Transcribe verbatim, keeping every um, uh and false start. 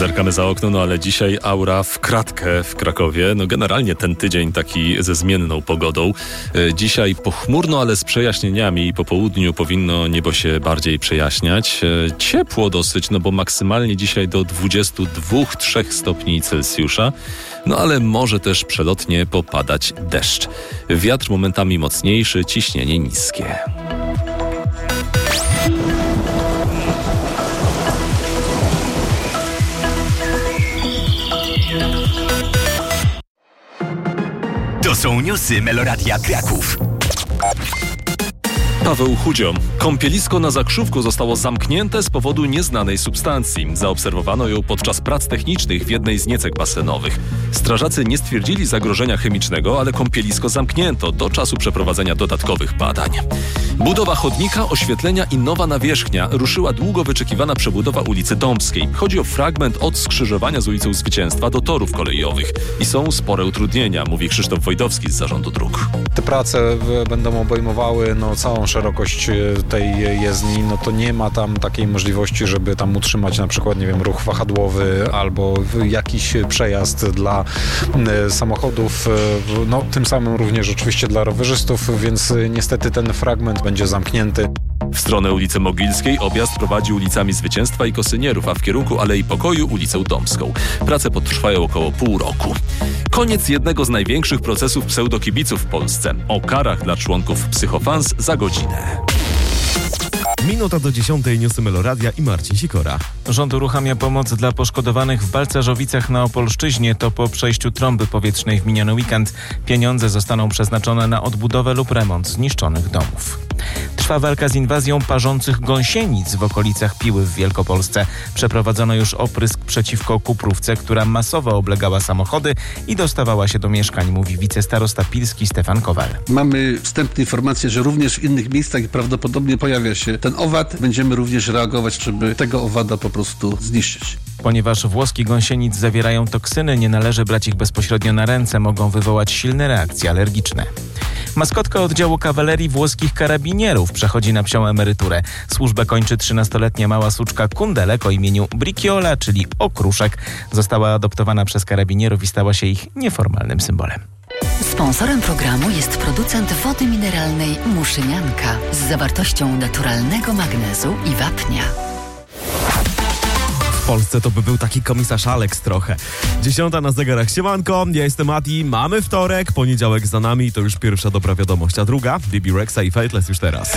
Zerkamy za okno, no ale dzisiaj aura w kratkę w Krakowie. No generalnie ten tydzień taki ze zmienną pogodą. Dzisiaj pochmurno, ale z przejaśnieniami i po południu powinno niebo się bardziej przejaśniać. Ciepło dosyć, no bo maksymalnie dzisiaj do dwudziestu dwóch do trzech stopni Celsjusza. No ale może też przelotnie popadać deszcz. Wiatr momentami mocniejszy, ciśnienie niskie. To są newsy Meloradia Kraków. Paweł Chudzio. Kąpielisko na Zakrzówku zostało zamknięte z powodu nieznanej substancji. Zaobserwowano ją podczas prac technicznych w jednej z niecek basenowych. Strażacy nie stwierdzili zagrożenia chemicznego, ale kąpielisko zamknięto do czasu przeprowadzenia dodatkowych badań. Budowa chodnika, oświetlenia i nowa nawierzchnia. Ruszyła długo wyczekiwana przebudowa ulicy Dąbskiej. Chodzi o fragment od skrzyżowania z ulicą Zwycięstwa do torów kolejowych. I są spore utrudnienia, mówi Krzysztof Wojdowski z Zarządu Dróg. Te prace będą obejmowały no, całą szerokość tej jezdni, no to nie ma tam takiej możliwości, żeby tam utrzymać na przykład, nie wiem, ruch wahadłowy albo jakiś przejazd dla samochodów, no tym samym również oczywiście dla rowerzystów, więc niestety ten fragment będzie zamknięty. W stronę ulicy Mogilskiej objazd prowadzi ulicami Zwycięstwa i Kosynierów, a w kierunku Alei Pokoju ulicę Dąbską. Prace potrwają około pół roku. Koniec jednego z największych procesów pseudokibiców w Polsce. O karach dla członków Psychofans za godzinę. Minuta do dziesiątej, newsy Meloradia i Marcin Sikora. Rząd uruchamia pomoc dla poszkodowanych w Balcarzowicach na Opolszczyźnie. To po przejściu trąby powietrznej w miniony weekend. Pieniądze zostaną przeznaczone na odbudowę lub remont zniszczonych domów. Trwa walka z inwazją parzących gąsienic w okolicach Piły w Wielkopolsce. Przeprowadzono już oprysk przeciwko kuprówce, która masowo oblegała samochody i dostawała się do mieszkań, mówi wicestarosta pilski Stefan Kowal. Mamy wstępne informacje, że również w innych miejscach prawdopodobnie pojawia się ten owad. Będziemy również reagować, żeby tego owada po prostu zniszczyć. Ponieważ włoski gąsienic zawierają toksyny, nie należy brać ich bezpośrednio na ręce. Mogą wywołać silne reakcje alergiczne. Maskotka oddziału kawalerii włoskich karabinierów przechodzi na psią emeryturę. Służbę kończy trzynastoletnia mała suczka Kundelek o imieniu Briciola, czyli okruszek. Została adoptowana przez karabinierów i stała się ich nieformalnym symbolem. Sponsorem programu jest producent wody mineralnej Muszynianka z zawartością naturalnego magnezu i wapnia. W Polsce to by był taki komisarz Alex trochę. Dziesiąta na zegarach. Siemanko, ja jestem Mati. Mamy wtorek, poniedziałek za nami. To już pierwsza dobra wiadomość, a druga Bibi Rexa i Fateless już teraz.